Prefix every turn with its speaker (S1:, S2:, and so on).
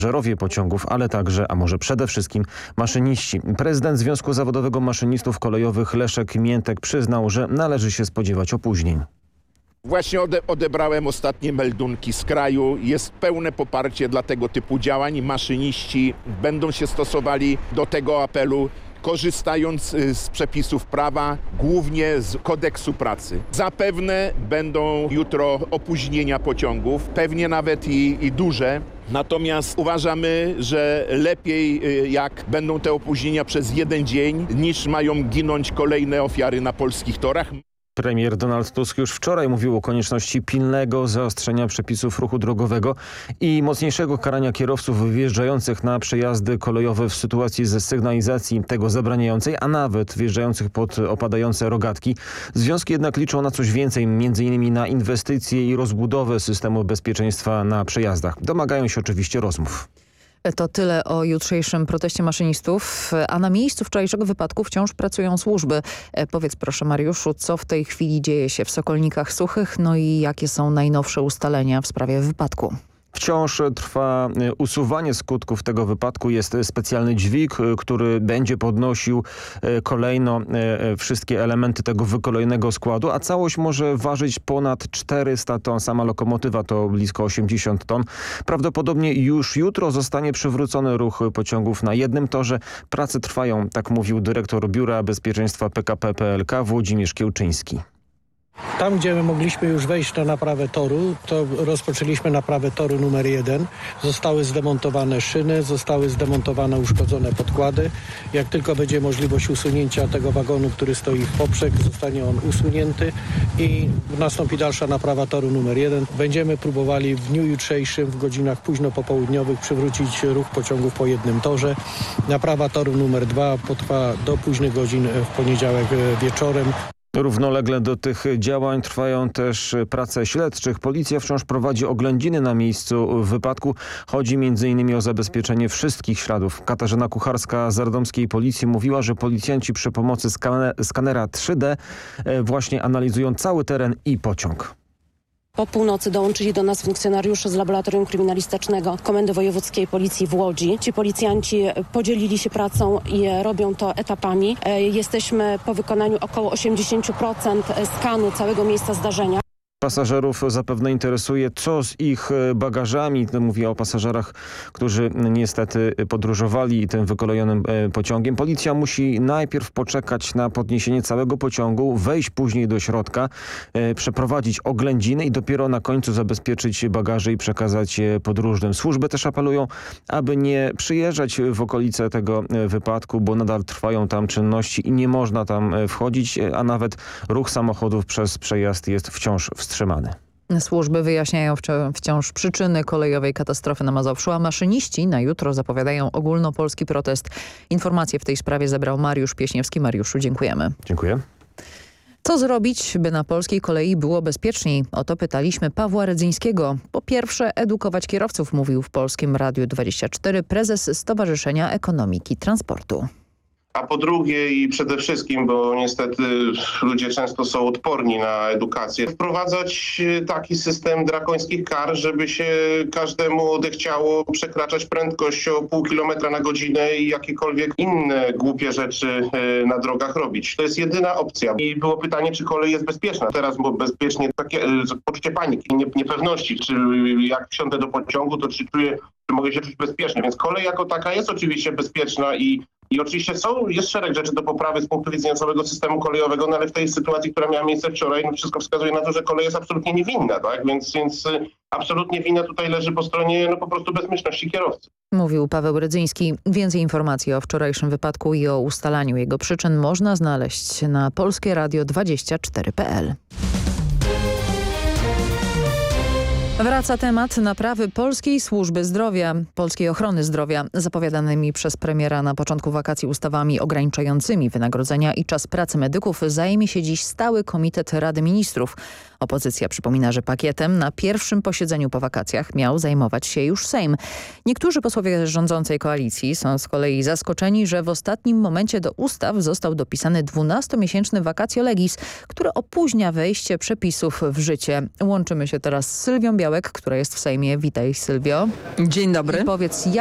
S1: pasażerowie pociągów, ale także, a może przede wszystkim maszyniści. Prezydent Związku Zawodowego Maszynistów Kolejowych Leszek Miętek przyznał, że należy się spodziewać opóźnień.
S2: Właśnie odebrałem ostatnie meldunki z kraju. Jest pełne poparcie dla tego typu działań. Maszyniści będą się stosowali do tego apelu, korzystając z przepisów prawa, głównie z kodeksu pracy. Zapewne będą jutro opóźnienia pociągów, pewnie nawet i duże. Natomiast uważamy, że lepiej jak będą te opóźnienia przez jeden dzień, niż mają ginąć kolejne ofiary na polskich torach.
S1: Premier Donald Tusk już wczoraj mówił o konieczności pilnego zaostrzenia przepisów ruchu drogowego i mocniejszego karania kierowców wjeżdżających na przejazdy kolejowe w sytuacji ze sygnalizacji tego zabraniającej, a nawet wjeżdżających pod opadające rogatki. Związki jednak liczą na coś więcej, m.in. na inwestycje i rozbudowę systemu bezpieczeństwa na przejazdach. Domagają się oczywiście rozmów.
S3: To tyle o jutrzejszym proteście maszynistów, a na miejscu wczorajszego wypadku wciąż pracują służby. Powiedz proszę, Mariuszu, co w tej chwili dzieje się w Sokolnikach Suchych, no i jakie są najnowsze ustalenia w sprawie wypadku?
S1: Wciąż trwa usuwanie skutków tego wypadku. Jest specjalny dźwig, który będzie podnosił kolejno wszystkie elementy tego wykolejonego składu, a całość może ważyć ponad 400 ton. Sama lokomotywa to blisko 80 ton. Prawdopodobnie już jutro zostanie przywrócony ruch pociągów na jednym torze. Prace trwają, tak mówił dyrektor Biura Bezpieczeństwa PKP PLK Włodzimierz Kiełczyński.
S4: Tam, gdzie my mogliśmy już wejść na naprawę toru, to rozpoczęliśmy naprawę toru numer 1. Zostały zdemontowane szyny, zostały zdemontowane uszkodzone podkłady. Jak tylko będzie możliwość usunięcia tego wagonu, który stoi w poprzek, zostanie on usunięty i nastąpi dalsza naprawa toru numer 1. Będziemy próbowali w dniu jutrzejszym, w godzinach późno popołudniowych przywrócić ruch pociągów po jednym torze. Naprawa toru numer 2 potrwa do późnych godzin w poniedziałek wieczorem.
S1: Równolegle do tych działań trwają też prace śledczych. Policja wciąż prowadzi oględziny na miejscu wypadku. Chodzi m.in. o zabezpieczenie wszystkich śladów. Katarzyna Kucharska z radomskiej policji mówiła, że policjanci przy pomocy skanera 3D właśnie analizują cały teren i pociąg.
S5: Po północy dołączyli do nas funkcjonariusze z Laboratorium Kryminalistycznego Komendy Wojewódzkiej Policji w Łodzi. Ci policjanci podzielili się pracą i robią to etapami. Jesteśmy po wykonaniu około 80% skanu całego miejsca zdarzenia.
S1: Pasażerów zapewne interesuje, co z ich bagażami. Mówię o pasażerach, którzy niestety podróżowali tym wykolejonym pociągiem. Policja musi najpierw poczekać na podniesienie całego pociągu, wejść później do środka, przeprowadzić oględziny i dopiero na końcu zabezpieczyć bagaże i przekazać je podróżnym. Służby też apelują, aby nie przyjeżdżać w okolice tego wypadku, bo nadal trwają tam czynności i nie można tam wchodzić, a nawet ruch samochodów przez przejazd jest wciąż wstrzymany.
S3: Służby wyjaśniają wciąż przyczyny kolejowej katastrofy na Mazowszu, a maszyniści na jutro zapowiadają ogólnopolski protest. Informacje w tej sprawie zebrał Mariusz Pieśniewski. Mariuszu, dziękujemy.
S1: Dziękuję.
S3: Co zrobić, by na polskiej kolei było bezpieczniej? O to pytaliśmy Pawła Redzyńskiego. Po pierwsze, edukować kierowców, mówił w Polskim Radiu 24 prezes Stowarzyszenia Ekonomiki Transportu.
S6: A po drugie i przede wszystkim, bo niestety ludzie często są odporni na edukację, wprowadzać taki system drakońskich kar, żeby się każdemu odechciało przekraczać prędkość o pół kilometra na godzinę i jakiekolwiek inne głupie rzeczy na drogach robić. To jest jedyna opcja. I było pytanie, czy kolej jest bezpieczna. Teraz było bezpiecznie takie poczucie paniki, niepewności, czy jak wsiądę do pociągu, to czy mogę się czuć bezpiecznie. Więc kolej jako taka jest oczywiście bezpieczna i oczywiście jest szereg rzeczy do poprawy z punktu widzenia całego systemu kolejowego, no ale w tej sytuacji, która miała miejsce wczoraj, no wszystko wskazuje na to, że kolej jest absolutnie niewinna, tak? Więc absolutnie wina tutaj leży po stronie po prostu bezmyślności kierowcy.
S3: Mówił Paweł Redzyński. Więcej informacji o wczorajszym wypadku i o ustalaniu jego przyczyn można znaleźć na polskieradio24.pl. Wraca temat naprawy polskiej służby zdrowia, polskiej ochrony zdrowia. Zapowiadanymi przez premiera na początku wakacji ustawami ograniczającymi wynagrodzenia i czas pracy medyków zajmie się dziś Stały Komitet Rady Ministrów. Opozycja przypomina, że pakietem na pierwszym posiedzeniu po wakacjach miał zajmować się już Sejm. Niektórzy posłowie rządzącej koalicji są z kolei zaskoczeni, że w ostatnim momencie do ustaw został dopisany 12-miesięczny vacatio legis, który opóźnia wejście przepisów w życie. Łączymy się teraz z Sylwią Białek Białek, która jest w Sejmie. Witaj, Sylwio.
S7: Dzień dobry.
S3: I powiedz,